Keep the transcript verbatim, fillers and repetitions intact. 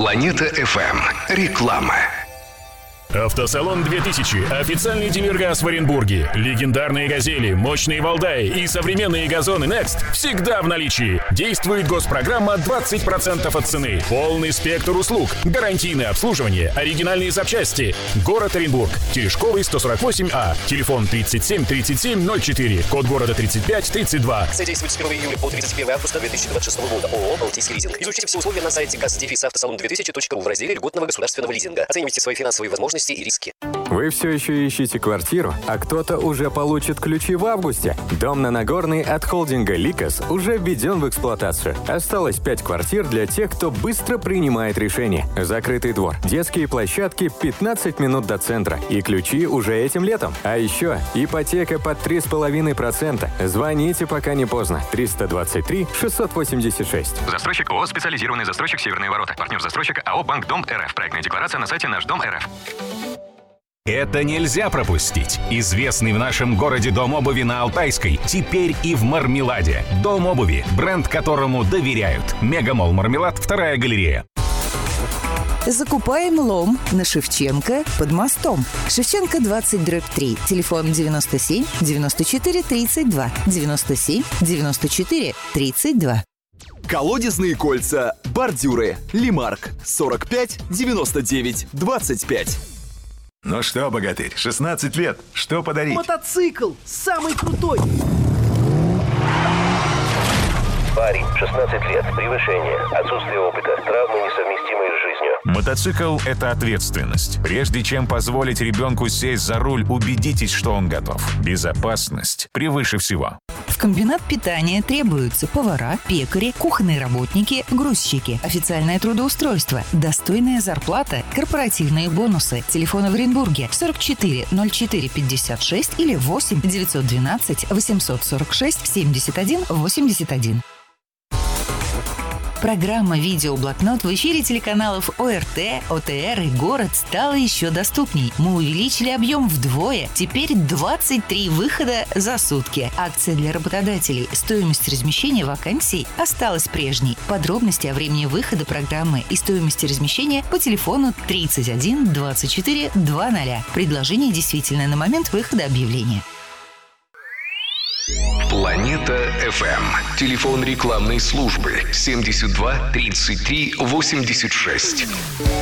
Планета эф эм. Реклама. Автосалон две тысячи. Официальный дилер ГАЗ в Оренбурге. Легендарные «Газели», мощные «Валдаи» и современные газоны Next всегда в наличии. Действует госпрограмма двадцать процентов от цены. Полный спектр услуг. Гарантийное обслуживание. Оригинальные запчасти. Город Оренбург. Терешковый, сто сорок восемь А. Телефон тридцать семь тридцать семь ноль четыре. Код города тридцать пять тридцать два. Акция действует с первого июля по тридцать первое августа две тысячи двадцать шестого года. ООО «Балтийский лизинг». Изучите все условия на сайте газ автосалон две тысячи точка ру в разделе льготного государственного лизинга. Оценивайте свои финансовые возможности и риски. Вы все еще ищете квартиру, а кто-то уже получит ключи в августе? Дом на Нагорной от холдинга «Ликос» уже введен в эксплуатацию. Осталось пять квартир для тех, кто быстро принимает решения. Закрытый двор, детские площадки, пятнадцать минут до центра. И ключи уже этим летом. А еще ипотека под три с половиной процента. Звоните, пока не поздно. триста двадцать три шестьсот восемьдесят шесть. Застройщик ООО «Специализированный застройщик Северные ворота». Партнер застройщика АО «Банк Дом РФ». Проектная декларация на сайте Наш Дом РФ. Это нельзя пропустить. Известный в нашем городе Дом обуви на Алтайской теперь и в Мармеладе. Дом обуви, бренд которому доверяют. Мегамолл Мармелад, вторая галерея. Закупаем лом на Шевченко под мостом. Шевченко двадцать дробь три. Телефон девяносто семь девяносто четыре тридцать два. девяносто семь девяносто четыре тридцать два. Колодезные кольца, бордюры, Лимарк. сорок пять девяносто девять двадцать пять. Ну что, богатырь, шестнадцать лет, что подарить? Мотоцикл, самый крутой. Парень, шестнадцать лет, превышение, отсутствие опыта, травмы, несовместимые с жизнью. Мотоцикл – это ответственность. Прежде чем позволить ребенку сесть за руль, убедитесь, что он готов. Безопасность превыше всего. В комбинат питания требуются повара, пекари, кухонные работники, грузчики, официальное трудоустройство, достойная зарплата, корпоративные бонусы. Телефоны в Оренбурге сорок четыре ноль четыре пятьдесят шесть или восемь девятьсот двенадцать восемьсот сорок шесть семьдесят один восемьдесят один. Программа «Видеоблокнот» в эфире телеканалов ОРТ, ОТР и «Город» стала еще доступней. Мы увеличили объем вдвое. Теперь двадцать три выхода за сутки. Акция для работодателей. Стоимость размещения вакансий осталась прежней. Подробности о времени выхода программы и стоимости размещения по телефону тридцать один двадцать четыре двадцать. Предложение действительно на момент выхода объявления. Планета эф эм. Телефон рекламной службы семьдесят два тридцать три восемьдесят шесть.